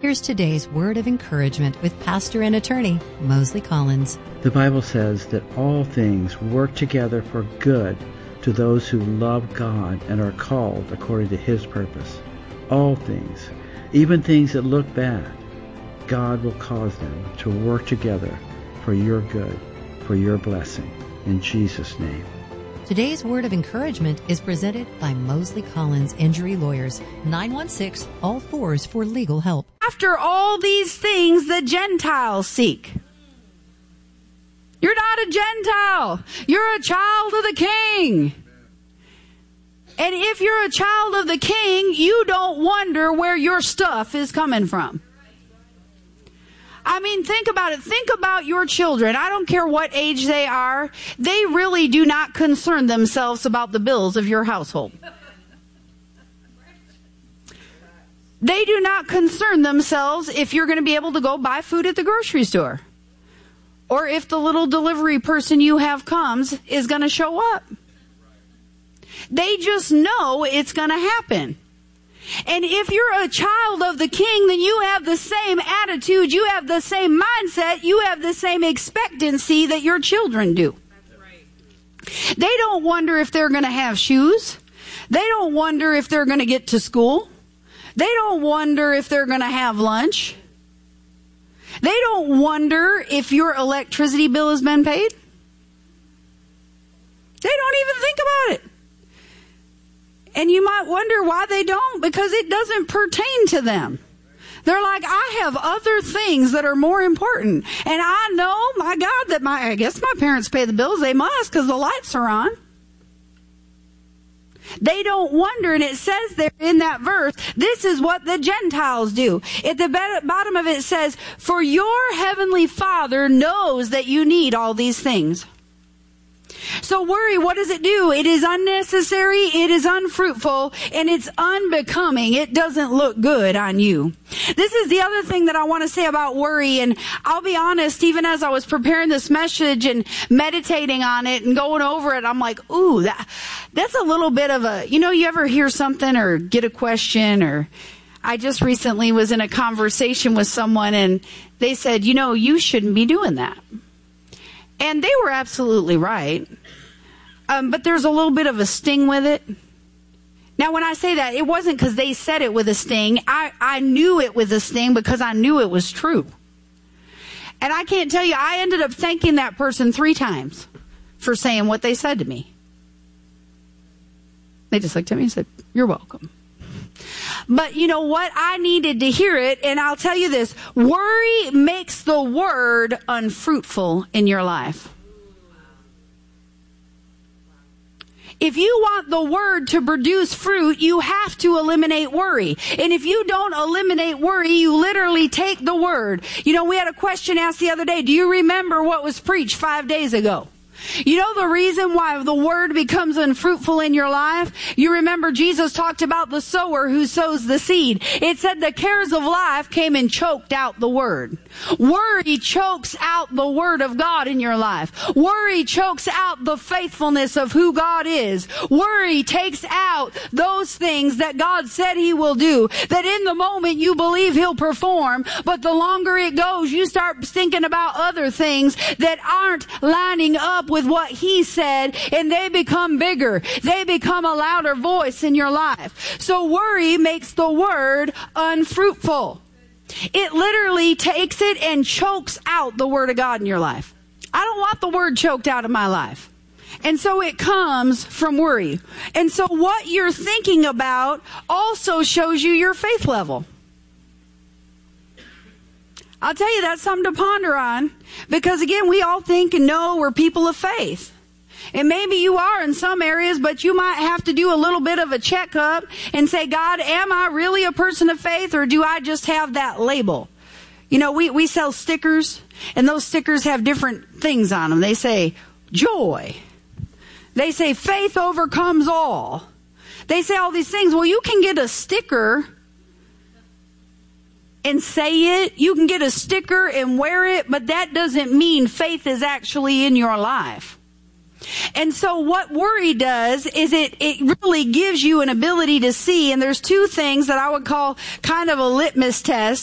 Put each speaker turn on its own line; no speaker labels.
Here's today's word of encouragement with pastor and attorney Mosley Collins.
The Bible says that all things work together for good to those who love God and are called according to His purpose. All things, even things that look bad, God will cause them to work together for your good, for your blessing. In Jesus' name.
Today's word of encouragement is presented by Mosley Collins Injury Lawyers, 916-ALL-4s for legal help.
After all these things the Gentiles seek. You're not a Gentile. You're a child of the King. And if you're a child of the King, you don't wonder where your stuff is coming from. I mean, think about it. Think about your children. I don't care what age they are. They really do not concern themselves about the bills of your household. They do not concern themselves if you're going to be able to go buy food at the grocery store. Or if the little delivery person you have comes is going to show up. They just know it's going to happen. And if you're a child of the King, then you have the same attitude, you have the same mindset, you have the same expectancy that your children do. That's right. They don't wonder if they're going to have shoes. They don't wonder if they're going to get to school. They don't wonder if they're going to have lunch. They don't wonder if your electricity bill has been paid. They don't even think about it. And you might wonder why they don't, because it doesn't pertain to them. They're like, I have other things that are more important. And I know, my God, that I guess my parents pay the bills. They must, because the lights are on. They don't wonder, and it says there in that verse, this is what the Gentiles do. At the bottom of it says, for your heavenly Father knows that you need all these things. So worry, what does it do? It is unnecessary, it is unfruitful, and it's unbecoming. It doesn't look good on you. This is the other thing that I want to say about worry, and I'll be honest, even as I was preparing this message and meditating on it and going over it, I'm like, ooh, that's a little bit of a, you ever hear something or get a question, or I just recently was in a conversation with someone and they said, you shouldn't be doing that. And they were absolutely right. But there's a little bit of a sting with it. Now, when I say that, it wasn't because they said it with a sting. I knew it with a sting because I knew it was true. And I can't tell you, I ended up thanking that person 3 times for saying what they said to me. They just looked at me and said, you're welcome. But you know what? I needed to hear it, and I'll tell you this. Worry makes the word unfruitful in your life. If you want the word to produce fruit, you have to eliminate worry. And if you don't eliminate worry, you literally take the word. We had a question asked the other day. Do you remember what was preached 5 days ago? You know the reason why the word becomes unfruitful in your life? You remember Jesus talked about the sower who sows the seed. It said the cares of life came and choked out the word. Worry chokes out the word of God in your life. Worry chokes out the faithfulness of who God is. Worry takes out those things that God said He will do, that in the moment you believe He'll perform, but the longer it goes, you start thinking about other things that aren't lining up with what He said, and they become bigger. They become a louder voice in your life. So worry makes the word unfruitful. It literally takes it and chokes out the word of God in your life. I don't want the word choked out of my life. And so it comes from worry. And so what you're thinking about also shows you your faith level. I'll tell you, that's something to ponder on, because again, we all think and know we're people of faith. And maybe you are in some areas, but you might have to do a little bit of a checkup and say, God, am I really a person of faith, or do I just have that label? We sell stickers, and those stickers have different things on them. They say joy. They say faith overcomes all. They say all these things. Well, you can get a sticker and say it. You can get a sticker and wear it, but that doesn't mean faith is actually in your life. And so what worry does is it really gives you an ability to see, and there's 2 things that I would call kind of a litmus test